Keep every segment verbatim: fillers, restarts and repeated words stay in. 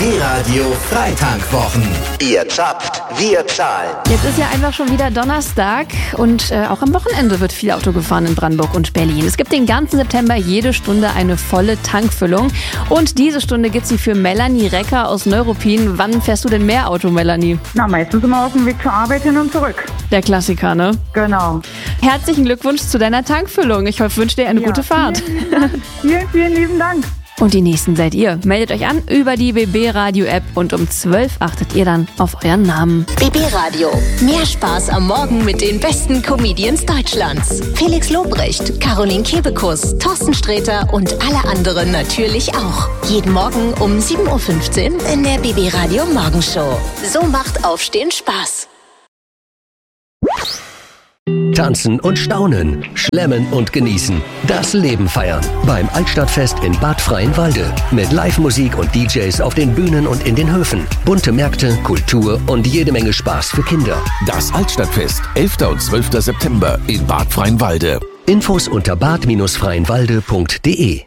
B Radio Freitankwwochen. Ihr zappt, wir zahlen. Jetzt ist ja einfach schon wieder Donnerstag und äh, auch am Wochenende wird viel Auto gefahren in Brandenburg und Berlin. Es gibt den ganzen September jede Stunde eine volle Tankfüllung und diese Stunde gibt sie für Melanie Recker aus Neuruppin. Wann fährst du denn mehr Auto, Melanie? Na, meistens immer auf dem Weg zur Arbeit hin und zurück. Der Klassiker, ne? Genau. Herzlichen Glückwunsch zu deiner Tankfüllung. Ich hoffe, wünsche dir eine Ja, gute Fahrt. Vielen, vielen, Dank. vielen, vielen lieben Dank. Und die Nächsten seid ihr. Meldet euch an über die B B Radio App und um zwölf achtet ihr dann auf euren Namen. B B Radio. Mehr Spaß am Morgen mit den besten Comedians Deutschlands. Felix Lobrecht, Caroline Kebekus, Thorsten Sträter und alle anderen natürlich auch. Jeden Morgen um sieben Uhr fünfzehn in der B B Radio Morgenshow. So macht Aufstehen Spaß. Tanzen und staunen, schlemmen und genießen, das Leben feiern. Beim Altstadtfest in Bad Freienwalde. Mit Live-Musik und D Js auf den Bühnen und in den Höfen. Bunte Märkte, Kultur und jede Menge Spaß für Kinder. Das Altstadtfest, elfter und zwölfter September in Bad Freienwalde. Infos unter bad freienwalde punkt de.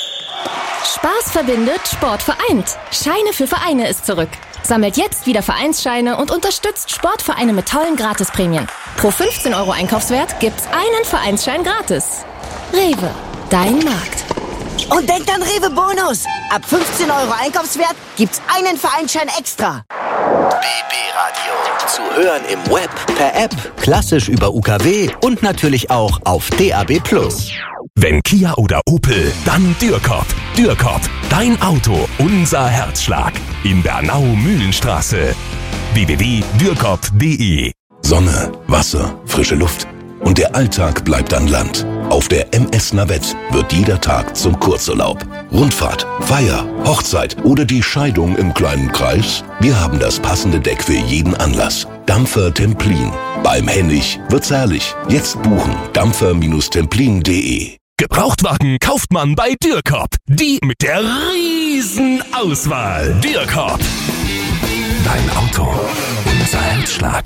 Spaß verbindet, Sport vereint. Scheine für Vereine ist zurück. Sammelt jetzt wieder Vereinsscheine und unterstützt Sportvereine mit tollen Gratisprämien. Pro fünfzehn Euro Einkaufswert gibt's einen Vereinsschein gratis. Rewe, dein Markt. Und denkt an Rewe Bonus. Ab fünfzehn Euro Einkaufswert gibt's einen Vereinsschein extra. B B Radio. Zu hören im Web, per App, klassisch über U K W und natürlich auch auf D A B plus. Wenn Kia oder Opel, dann Dürkop. Dürkop, dein Auto, unser Herzschlag. In Bernau-Mühlenstraße. w w w punkt dürkop punkt de. Sonne, Wasser, frische Luft. Und der Alltag bleibt an Land. Auf der M S Navette wird jeder Tag zum Kurzurlaub. Rundfahrt, Feier, Hochzeit oder die Scheidung im kleinen Kreis? Wir haben das passende Deck für jeden Anlass. Dampfer Templin. Beim Hennig wird's herrlich. Jetzt buchen. dampfer templin punkt de. Gebrauchtwagen kauft man bei Dürkop. Die mit der riesen Auswahl. Dürkop. Dein Auto, unser Herzschlag.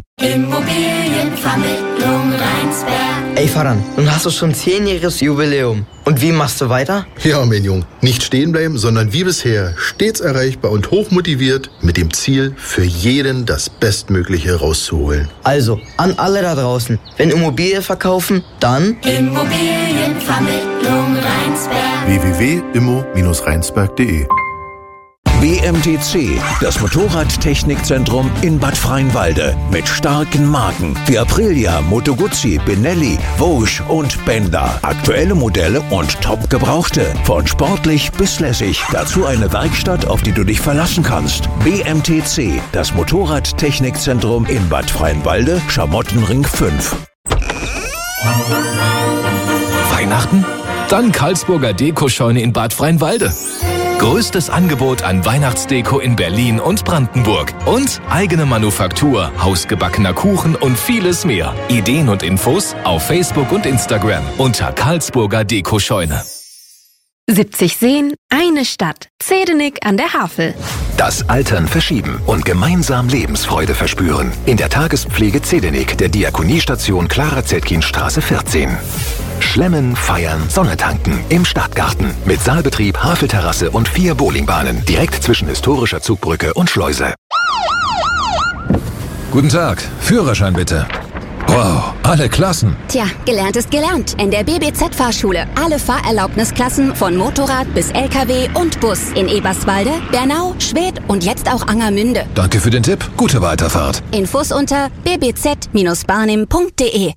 Immobilienvermittlung Rheinsberg. Ey Faran, nun hast du schon zehnjähriges Jubiläum. Und wie machst du weiter? Ja, mein Junge, nicht stehen bleiben, sondern wie bisher stets erreichbar und hochmotiviert mit dem Ziel, für jeden das Bestmögliche rauszuholen. Also, an alle da draußen, wenn Immobilie verkaufen, dann Immobilienvermittlung Rheinsberg. w w w punkt immo rheinsberg punkt de. B M T C, das Motorradtechnikzentrum in Bad Freienwalde. Mit starken Marken wie Aprilia, Moto Guzzi, Benelli, Vosges und Bender. Aktuelle Modelle und top gebrauchte. Von sportlich bis lässig. Dazu eine Werkstatt, auf die du dich verlassen kannst. B M T C, das Motorradtechnikzentrum in Bad Freienwalde, Schamottenring fünf. Weihnachten? Dann Karlsburger Dekoscheune in Bad Freienwalde. Größtes Angebot an Weihnachtsdeko in Berlin und Brandenburg. Und eigene Manufaktur, hausgebackener Kuchen und vieles mehr. Ideen und Infos auf Facebook und Instagram unter Karlsburger Dekoscheune. siebzig Seen, eine Stadt. Zedenik an der Havel. Das Altern verschieben und gemeinsam Lebensfreude verspüren. In der Tagespflege Zedenik der Diakoniestation Clara-Zetkin-Straße vierzehn. Schlemmen, feiern, Sonne tanken im Stadtgarten. Mit Saalbetrieb, Havelterrasse und vier Bowlingbahnen. Direkt zwischen historischer Zugbrücke und Schleuse. Guten Tag, Führerschein bitte. Wow, alle Klassen. Tja, gelernt ist gelernt. In der B B Z-Fahrschule. Alle Fahrerlaubnisklassen von Motorrad bis L K W und Bus. In Eberswalde, Bernau, Schwedt und jetzt auch Angermünde. Danke für den Tipp. Gute Weiterfahrt. Infos unter b b z barnim punkt de.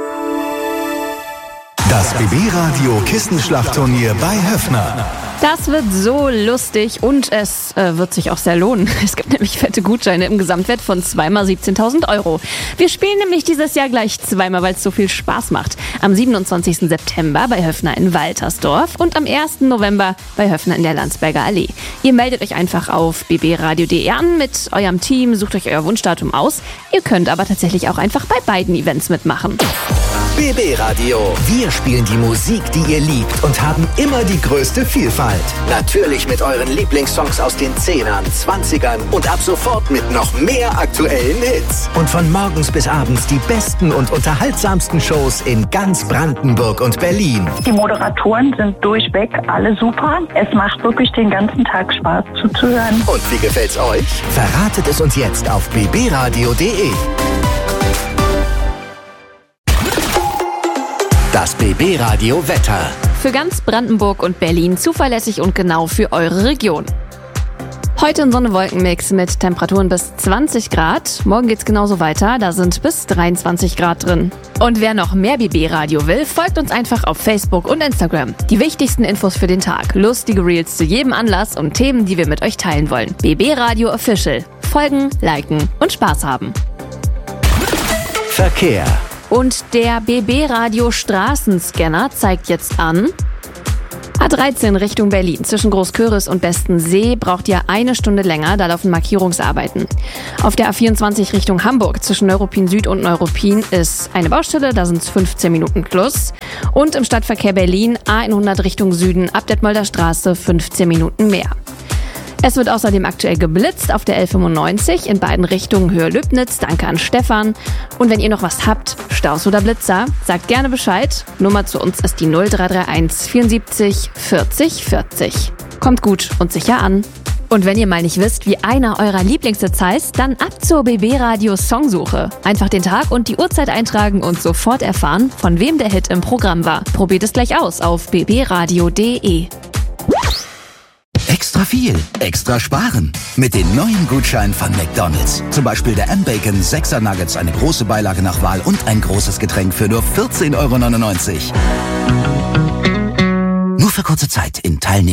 Das B B Radio Kissenschlachtturnier bei Höffner. Das wird so lustig und es äh, wird sich auch sehr lohnen. Es gibt nämlich fette Gutscheine im Gesamtwert von zweimal siebzehntausend Euro. Wir spielen nämlich dieses Jahr gleich zweimal, weil es so viel Spaß macht. Am siebenundzwanzigsten September bei Höffner in Waltersdorf und am ersten November bei Höffner in der Landsberger Allee. Ihr meldet euch einfach auf b b radio punkt de an mit eurem Team, sucht euch euer Wunschdatum aus. Ihr könnt aber tatsächlich auch einfach bei beiden Events mitmachen. B B Radio. Wir spielen die Musik, die ihr liebt und haben immer die größte Vielfalt. Durchgeknallt. Natürlich mit euren Lieblingssongs aus den Zehnern, Zwanzigern und ab sofort mit noch mehr aktuellen Hits. Und von morgens bis abends die besten und unterhaltsamsten Shows in ganz Brandenburg und Berlin. Die Moderatoren sind durchweg alle super. Es macht wirklich den ganzen Tag Spaß zuzuhören. Und wie gefällt's euch? Verratet es uns jetzt auf b b radio punkt d e. Das B B-Radio Wetter. Für ganz Brandenburg und Berlin zuverlässig und genau für eure Region. Heute ein Sonne-Wolken-Mix mit Temperaturen bis zwanzig Grad. Morgen geht's genauso weiter, da sind bis dreiundzwanzig Grad drin. Und wer noch mehr B B-Radio will, folgt uns einfach auf Facebook und Instagram. Die wichtigsten Infos für den Tag, lustige Reels zu jedem Anlass und Themen, die wir mit euch teilen wollen. B B-Radio Official. Folgen, liken und Spaß haben. Verkehr. Und der B B-Radio Straßenscanner zeigt jetzt an: A dreizehn Richtung Berlin zwischen Großköris und Bestensee braucht ihr eine Stunde länger, da laufen Markierungsarbeiten. Auf der A vierundzwanzig Richtung Hamburg zwischen Neuruppin Süd und Neuruppin ist eine Baustelle, da sind es fünfzehn Minuten plus. Und im Stadtverkehr Berlin A hundert Richtung Süden ab Detmolder Straße fünfzehn Minuten mehr. Es wird außerdem aktuell geblitzt auf der L fünfundneunzig in beiden Richtungen Höhe-Lübnitz. Danke an Stefan. Und wenn ihr noch was habt, Staus oder Blitzer, sagt gerne Bescheid. Nummer zu uns ist die null drei drei eins vierundsiebzig vierzig vierzig. Kommt gut und sicher an. Und wenn ihr mal nicht wisst, wie einer eurer Lieblingshits heißt, dann ab zur B B-Radio Songsuche. Einfach den Tag und die Uhrzeit eintragen und sofort erfahren, von wem der Hit im Programm war. Probiert es gleich aus auf b b radio punkt d e. Extra viel, extra sparen. Mit den neuen Gutscheinen von McDonald's. Zum Beispiel der M-Bacon sechser Nuggets, eine große Beilage nach Wahl und ein großes Getränk für nur vierzehn Euro neunundneunzig. Nur für kurze Zeit in Teilnehmern.